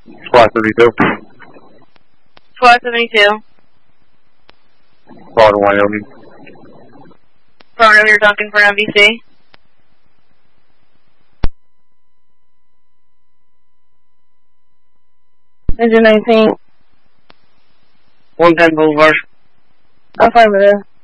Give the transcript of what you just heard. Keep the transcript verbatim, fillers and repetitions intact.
Squad thirty-two. Squad seventy-two. Squad Wyoming. Front of your Duncan for M V C. Engine nineteen. one ten Boulevard. I'm fine with it.